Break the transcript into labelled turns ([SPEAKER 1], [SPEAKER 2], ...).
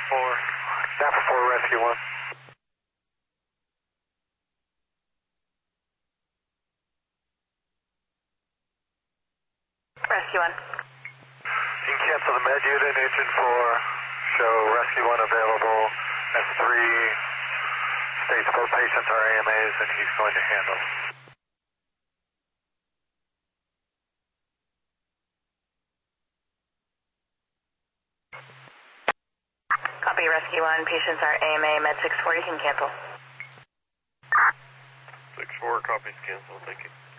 [SPEAKER 1] Napa 4, Rescue 1.
[SPEAKER 2] Rescue 1.
[SPEAKER 1] You can cancel the med unit, Agent 4. Show Rescue 1 available. S3 states both patients are AMAs and he's going to handle.
[SPEAKER 2] Copy, Rescue 1. Patients are AMA, med 640, can cancel.
[SPEAKER 3] 6-4, copies, cancel, thank you.